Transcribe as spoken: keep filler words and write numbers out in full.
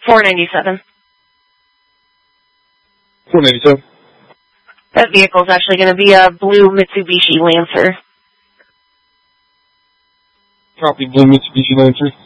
four ninety-seven. four ninety-seven. That vehicle is actually going to be a blue Mitsubishi Lancer. Copy, blue Mitsubishi Lancer.